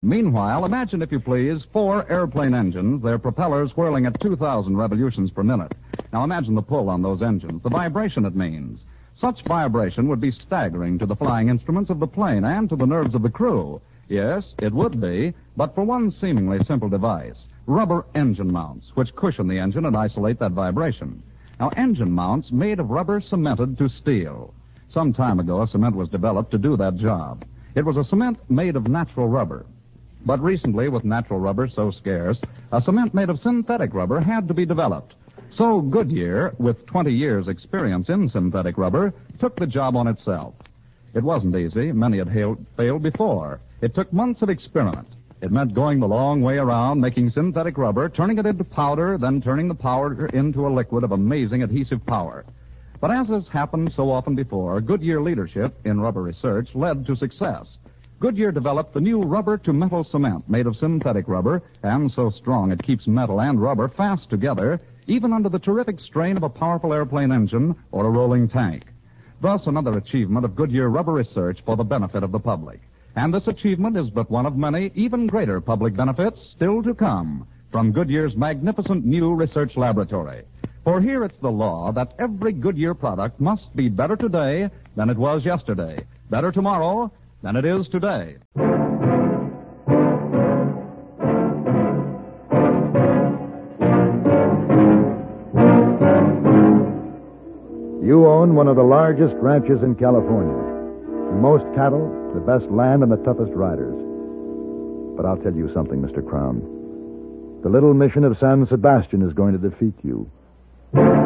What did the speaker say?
Meanwhile, imagine, if you please, 4 airplane engines, their propellers whirling at 2,000 revolutions per minute. Now imagine the pull on those engines, the vibration it means. Such vibration would be staggering to the flying instruments of the plane and to the nerves of the crew. Yes, it would be, but for one seemingly simple device, rubber engine mounts, which cushion the engine and isolate that vibration. Now, engine mounts made of rubber cemented to steel. Some time ago, a cement was developed to do that job. It was a cement made of natural rubber. But recently, with natural rubber so scarce, a cement made of synthetic rubber had to be developed. So Goodyear, with 20 years' experience in synthetic rubber, took the job on itself. It wasn't easy. Many had failed before. It took months of experiment. It meant going the long way around, making synthetic rubber, turning it into powder, then turning the powder into a liquid of amazing adhesive power. But as has happened so often before, Goodyear leadership in rubber research led to success. Goodyear developed the new rubber-to-metal cement made of synthetic rubber, and so strong it keeps metal and rubber fast together, even under the terrific strain of a powerful airplane engine or a rolling tank. Thus, another achievement of Goodyear rubber research for the benefit of the public. And this achievement is but one of many even greater public benefits still to come from Goodyear's magnificent new research laboratory. For here it's the law that every Goodyear product must be better today than it was yesterday, better tomorrow than it is today. You own one of the largest ranches in California. The most cattle, the best land, and the toughest riders. But I'll tell you something, Mr. Crown. The little mission of San Sebastian is going to defeat you.